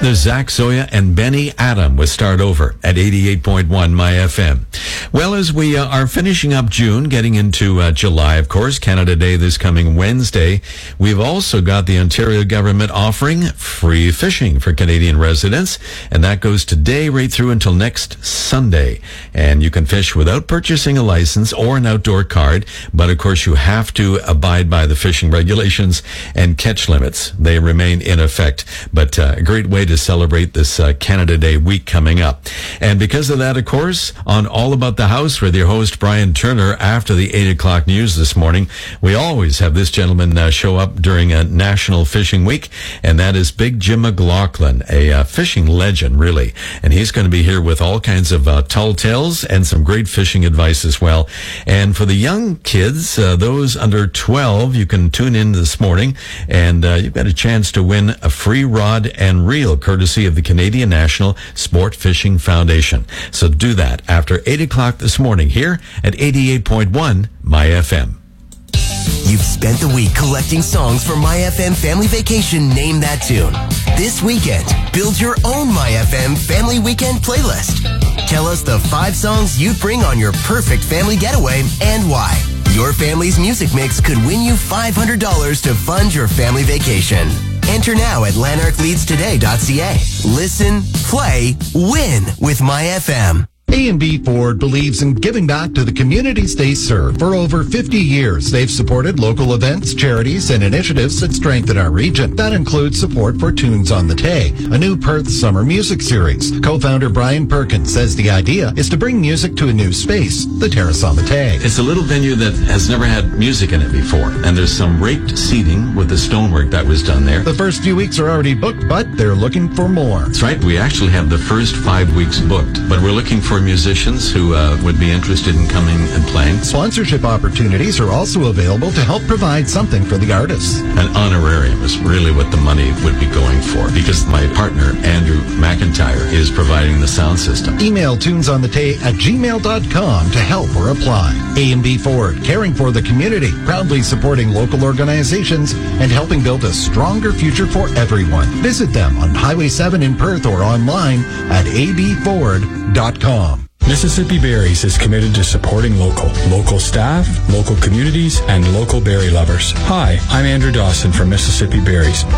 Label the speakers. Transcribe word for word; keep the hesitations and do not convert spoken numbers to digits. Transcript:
Speaker 1: There's Zach Zoya and Benny Adam with Start Over at eighty-eight point one My F M. Well, as we uh, are finishing up June, getting into uh, July, of course, Canada Day this coming Wednesday, we've also got the Ontario government offering free fishing for Canadian residents, and that goes today right through until next Sunday. And you can fish without purchasing a license or an outdoor card, but of course you have to abide by the fishing regulations and catch limits. They remain in effect, but uh, a great way to celebrate this uh, Canada Day week coming up. And because of that, of course, on All About the House with your host Brian Turner after the eight o'clock news this morning, we always have this gentleman uh, show up during a National Fishing Week, and that is Big Jim McLaughlin, a uh, fishing legend, really. And he's going to be here with all kinds of uh, tall tales and some great fishing advice as well. And for the young kids, uh, those under twelve, you can tune in this morning, and uh, you've got a chance to win a free rod and reel courtesy of the Canadian National Sport Fishing Foundation. So do that after eight o'clock this morning here at eighty-eight point one My F M.
Speaker 2: You've spent the week collecting songs for My F M Family Vacation Name That Tune. This weekend, build your own My F M Family Weekend playlist. Tell us the five songs you'd bring on your perfect family getaway and why. Your family's music mix could win you five hundred dollars to fund your family vacation. Enter now at lanark leads today dot c a. Listen, play, win with My F M.
Speaker 3: A and B Ford believes in giving back to the communities they serve. For over fifty years, they've supported local events, charities, and initiatives that strengthen our region. That includes support for Tunes on the Tay, a new Perth summer music series. Co-founder Brian Perkins says the idea is to bring music to a new space, the Terrace on the Tay.
Speaker 1: It's a little venue that has never had music in it before, and there's some raked seating with the stonework that was done there.
Speaker 3: The first few weeks are already booked, but they're looking for more.
Speaker 1: That's right. We actually have the first five weeks booked, but we're looking for musicians who uh, would be interested in coming and playing.
Speaker 3: Sponsorship opportunities are also available to help provide something for the artists.
Speaker 1: An honorarium is really what the money would be going for, because my partner, Andrew McIntyre, is providing the sound system.
Speaker 3: Email tunesonthetay at gmail dot com to help or apply. A and B Ford, caring for the community, proudly supporting local organizations and helping build a stronger future for everyone. Visit them on Highway seven in Perth or online at a b ford dot com.
Speaker 4: Mississippi Berries is committed to supporting local, local staff, local communities, and local berry lovers. Hi, I'm Andrew Dawson from Mississippi Berries.